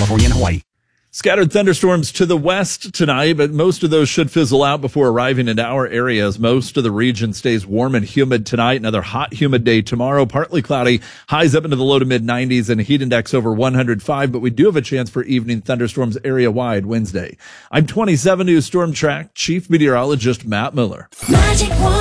California, and Hawaii. Scattered thunderstorms to the west tonight, but most of those should fizzle out before arriving into our areas. Most of the region stays warm and humid tonight. Another hot, humid day tomorrow. Partly cloudy, highs up into the low to mid 90s and a heat index over 105. But we do have a chance for evening thunderstorms area-wide Wednesday. I'm 27 News Storm Track Chief Meteorologist Matt Miller. Magic 1.